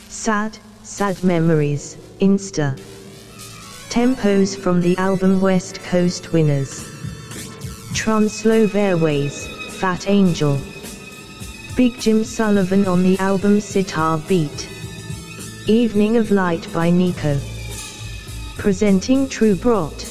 Sad, Sad Memories, Insta. Tempos from the album West Coast Winners. Translow Airways, Fat Angel. Big Jim Sullivan on the album Sitar Beat. Evening of Light by Nico. Presenting True Brot.